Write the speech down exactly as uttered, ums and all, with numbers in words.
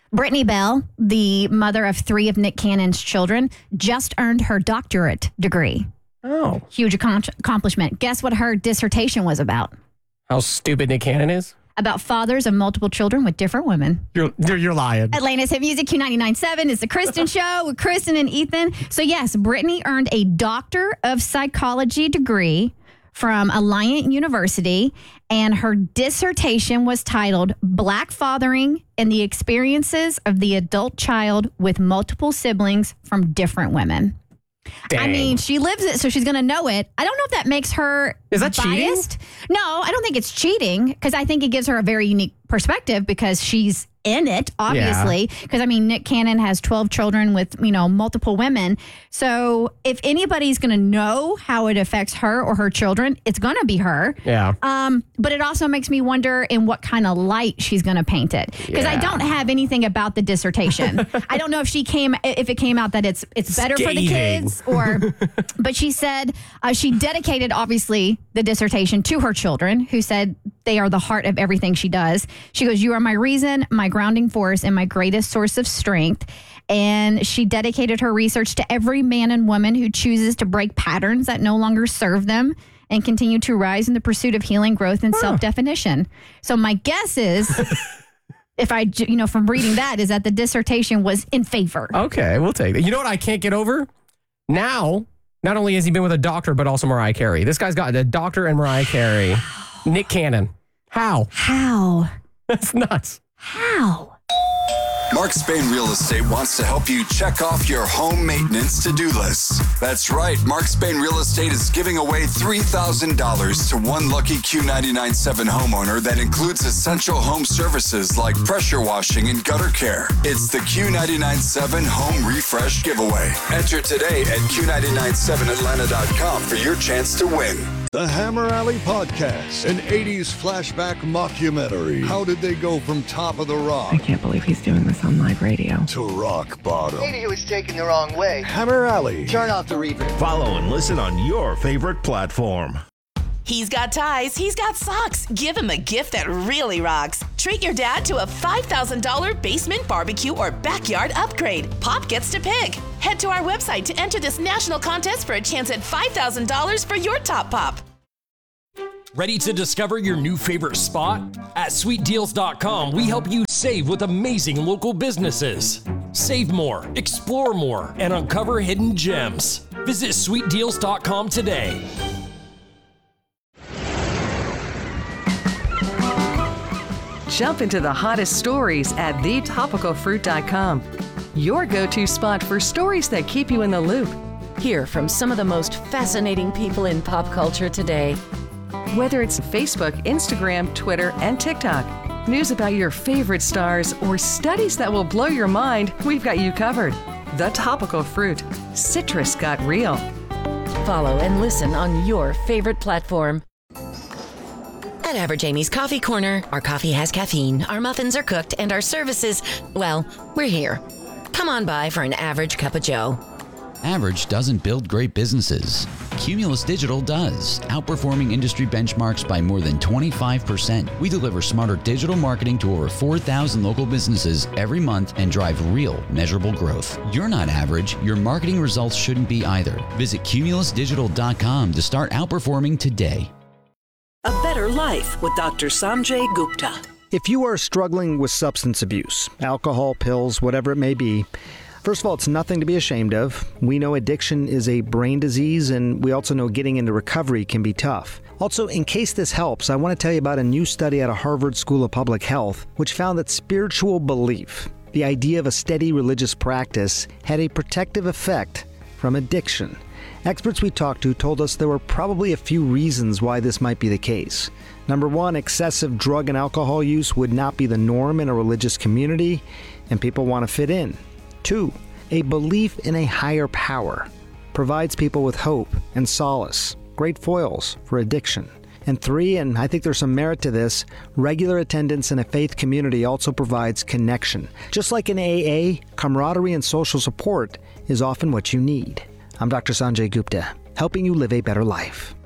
Brittany Bell, the mother of three of Nick Cannon's children, just earned her doctorate degree. Oh. Huge ac- accomplishment. Guess what her dissertation was about? How stupid Nick Cannon is? About fathers of multiple children with different women. You're you're lying. Atlanta's Hit Music Q ninety-nine point seven is the Kristen Show with Kristen and Ethan. So yes, Brittany earned a Doctor of Psychology degree from Alliant University, and her dissertation was titled Black Fathering and the Experiences of the Adult Child with Multiple Siblings from Different Women. Dang. I mean, she lives it, so she's going to know it. I don't know if that makes her Is that biased. cheating? No, I don't think it's cheating, because I think it gives her a very unique perspective because she's in it, obviously. Because, yeah. I mean, Nick Cannon has twelve children with, you know, multiple women. So if anybody's going to know how it affects her or her children, it's going to be her. Yeah. Um, but it also makes me wonder in what kind of light she's going to paint it. Because Yeah. I don't have anything about the dissertation. I don't know if she came, if it came out that it's it's better for the Scathing. kids or, but she said uh, she dedicated, obviously, the dissertation to her children, who said they are the heart of everything she does. She goes, "You are my reason, my grounding force, and my greatest source of strength." And she dedicated her research to every man and woman who chooses to break patterns that no longer serve them and continue to rise in the pursuit of healing, growth, and Huh. self-definition. So my guess is, if I, you know, from reading that, is that the dissertation was in favor. Okay, we'll take it. You know what I can't get over? Now, not only has he been with a doctor, but also Mariah Carey. This guy's got a doctor and Mariah Carey. Nick Cannon. How? How? That's nuts. How? Mark Spain Real Estate wants to help you check off your home maintenance to-do list. That's right. Mark Spain Real Estate is giving away three thousand dollars to one lucky Q ninety-nine point seven homeowner that includes essential home services like pressure washing and gutter care. It's the Q ninety-nine point seven Home Refresh Giveaway. Enter today at Q ninety-nine seven Atlanta dot com for your chance to win. The Hammer Alley Podcast, an eighties flashback mockumentary. How did they go from top of the rock I can't believe he's doing this on live radio. to rock bottom? Maybe he was taken the wrong way. Hammer Alley. Turn off the reverb. Follow and listen on your favorite platform. He's got ties, he's got socks. Give him a gift that really rocks. Treat your dad to a five thousand dollars basement barbecue or backyard upgrade. Pop gets to pick. Head to our website to enter this national contest for a chance at five thousand dollars for your top pop. Ready to discover your new favorite spot? At sweet deals dot com, we help you save with amazing local businesses. Save more, explore more, and uncover hidden gems. Visit sweet deals dot com today. Jump into the hottest stories at the topical fruit dot com. Your go-to spot for stories that keep you in the loop. Hear from some of the most fascinating people in pop culture today. Whether it's Facebook, Instagram, Twitter, and TikTok, news about your favorite stars, or studies that will blow your mind, we've got you covered. The Topical Fruit. Citrus got real. Follow and listen on your favorite platform. At Average Amy's Coffee Corner, our coffee has caffeine, our muffins are cooked, and our services, well, we're here. Come on by for an average cup of joe. Average doesn't build great businesses. Cumulus Digital does, outperforming industry benchmarks by more than twenty-five percent. We deliver smarter digital marketing to over four thousand local businesses every month and drive real, measurable growth. You're not average. Your marketing results shouldn't be either. Visit cumulus digital dot com to start outperforming today. A Better Life with Doctor Sanjay Gupta. If you are struggling with substance abuse, alcohol, pills, whatever it may be, first of all, it's nothing to be ashamed of. We know addiction is a brain disease, and we also know getting into recovery can be tough. Also, in case this helps, I want to tell you about a new study out of Harvard School of Public Health, which found that spiritual belief, the idea of a steady religious practice, had a protective effect from addiction. Experts we talked to told us there were probably a few reasons why this might be the case. Number one, excessive drug and alcohol use would not be the norm in a religious community, and people want to fit in. Two, a belief in a higher power provides people with hope and solace, great foils for addiction. And three, and I think there's some merit to this, regular attendance in a faith community also provides connection. Just like in A A, camaraderie and social support is often what you need. I'm Doctor Sanjay Gupta, helping you live a better life.